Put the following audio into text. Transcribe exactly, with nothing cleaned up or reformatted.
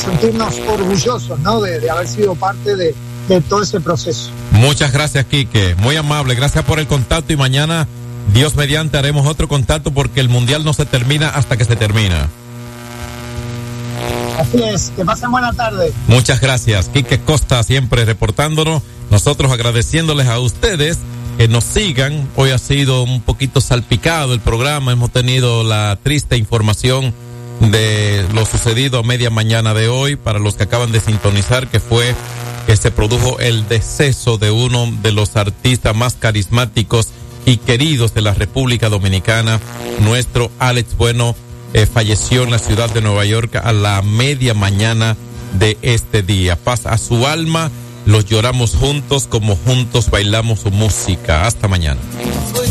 sentirnos orgullosos, ¿no? De, de haber sido parte de, de todo ese proceso. Muchas gracias, Quique, muy amable, gracias por el contacto y mañana, Dios mediante, haremos otro contacto porque el mundial no se termina hasta que se termina. Así es, que pasen buena tarde. Muchas gracias, Quique Costa siempre reportándonos, nosotros agradeciéndoles a ustedes que nos sigan. Hoy ha sido un poquito salpicado el programa, hemos tenido la triste información de lo sucedido a media mañana de hoy, para los que acaban de sintonizar, que fue que se produjo el deceso de uno de los artistas más carismáticos y queridos de la República Dominicana, nuestro Alex Bueno. Eh, falleció en la ciudad de Nueva York a la media mañana de este día. Paz a su alma, los lloramos juntos como juntos bailamos su música. Hasta mañana.